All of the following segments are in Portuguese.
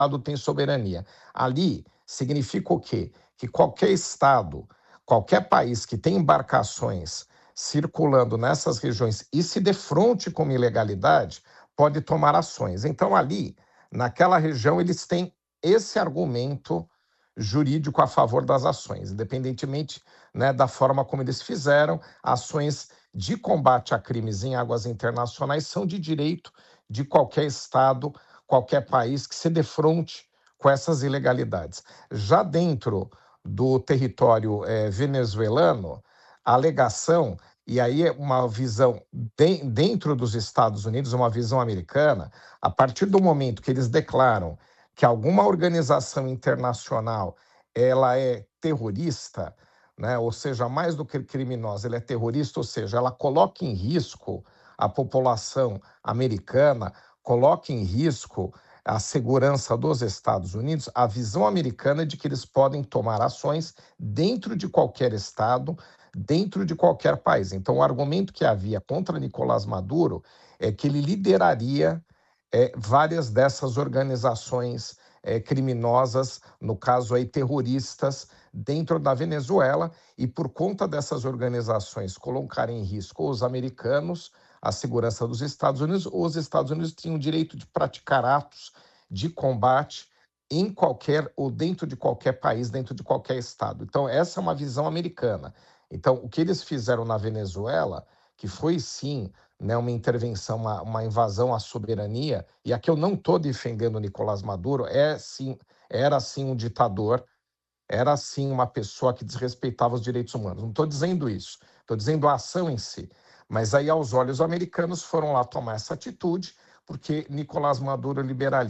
Estado tem soberania. Ali significa o quê? Que qualquer Estado, qualquer país que tem embarcações circulando nessas regiões e se defronte com ilegalidade, pode tomar ações. Então, ali, naquela região, eles têm esse argumento jurídico a favor das ações, independentemente, né, da forma como eles fizeram. Ações de combate a crimes em águas internacionais são de direito de qualquer Estado, qualquer país que se defronte com essas ilegalidades. Já dentro do território venezuelano, a alegação, e aí é uma visão dentro dos Estados Unidos, uma visão americana, a partir do momento que eles declaram que alguma organização internacional ela é terrorista, né? Ou seja, mais do que criminosa, ela é terrorista, ou seja, ela coloca em risco a população americana, coloca em risco a segurança dos Estados Unidos. A visão americana é de que eles podem tomar ações dentro de qualquer Estado, dentro de qualquer país. Então, o argumento que havia contra Nicolás Maduro é que ele lideraria várias dessas organizações criminosas, no caso aí terroristas, dentro da Venezuela, e por conta dessas organizações colocarem em risco os americanos, a segurança dos Estados Unidos, os Estados Unidos tinham o direito de praticar atos de combate em qualquer ou dentro de qualquer país, dentro de qualquer estado. Então, essa é uma visão americana. Então, o que eles fizeram na Venezuela, que foi sim, né, uma intervenção, uma invasão à soberania, e aqui eu não estou defendendo o Nicolás Maduro, era sim um ditador, era sim uma pessoa que desrespeitava os direitos humanos. Não estou dizendo isso, estou dizendo a ação em si. Mas aí, aos olhos americanos, foram lá tomar essa atitude, porque Nicolás Maduro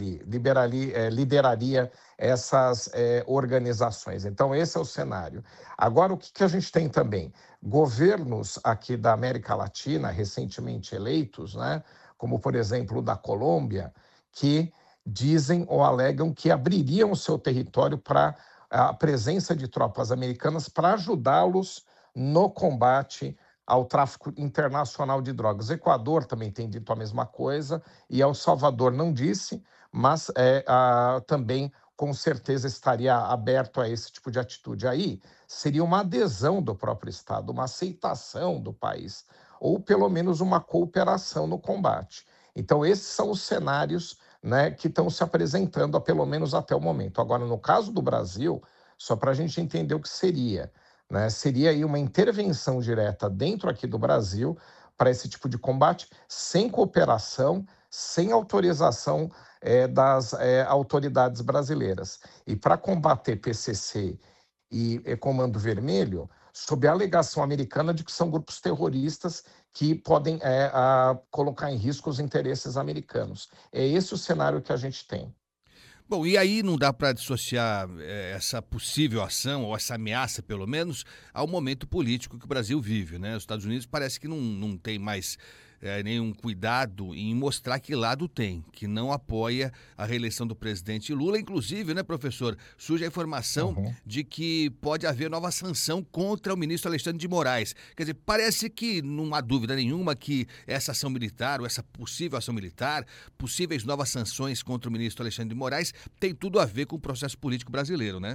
lideraria essas organizações. Então, esse é o cenário. Agora, o que a gente tem também? Governos aqui da América Latina, recentemente eleitos, né, como, por exemplo, o da Colômbia, que dizem ou alegam que abririam o seu território para a presença de tropas americanas para ajudá-los no combate ao tráfico internacional de drogas. O Equador também tem dito a mesma coisa, e El Salvador não disse, mas também com certeza estaria aberto a esse tipo de atitude. Aí seria uma adesão do próprio Estado, uma aceitação do país, ou pelo menos uma cooperação no combate. Então, esses são os cenários, né, que estão se apresentando, pelo menos até o momento. Agora, no caso do Brasil, só para a gente entender o que seria, né, seria aí uma intervenção direta dentro aqui do Brasil para esse tipo de combate, sem cooperação, sem autorização das autoridades brasileiras. E para combater PCC e Comando Vermelho, sob a alegação americana de que são grupos terroristas que podem colocar em risco os interesses americanos. É esse o cenário que a gente tem. Bom, e aí não dá para dissociar essa possível ação, ou essa ameaça, pelo menos, ao momento político que o Brasil vive, né? Os Estados Unidos parece que não tem mais nenhum cuidado em mostrar que lado tem, que não apoia a reeleição do presidente Lula. Inclusive, né, professor, surge a informação Uhum. de que pode haver nova sanção contra o ministro Alexandre de Moraes. Quer dizer, parece que não há dúvida nenhuma que essa ação militar, ou essa possível ação militar, possíveis novas sanções contra o ministro Alexandre de Moraes, tem tudo a ver com o processo político brasileiro, né?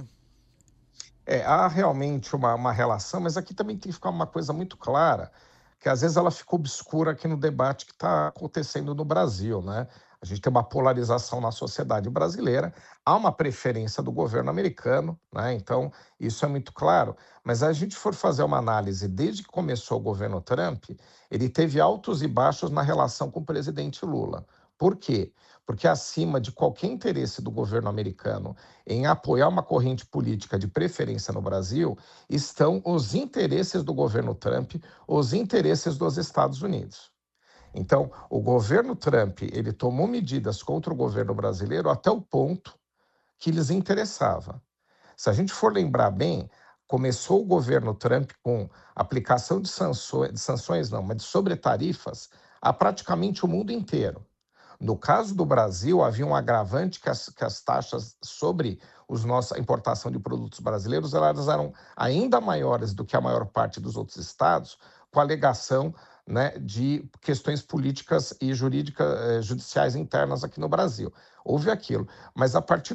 Há realmente uma relação, mas aqui também tem que ficar uma coisa muito clara, que às vezes ela fica obscura aqui no debate que está acontecendo no Brasil, né? A gente tem uma polarização na sociedade brasileira, há uma preferência do governo americano, né? Então, isso é muito claro. Mas se a gente for fazer uma análise, desde que começou o governo Trump, ele teve altos e baixos na relação com o presidente Lula. Por quê? Porque acima de qualquer interesse do governo americano em apoiar uma corrente política de preferência no Brasil, estão os interesses do governo Trump, os interesses dos Estados Unidos. Então, o governo Trump, ele tomou medidas contra o governo brasileiro até o ponto que lhes interessava. Se a gente for lembrar bem, começou o governo Trump com aplicação de sanções não, mas de sobretarifas a praticamente o mundo inteiro. No caso do Brasil, havia um agravante que as taxas sobre a importação de produtos brasileiros elas eram ainda maiores do que a maior parte dos outros estados, com a alegação, né, de questões políticas e jurídicas, judiciais internas aqui no Brasil. Houve aquilo. Mas a partir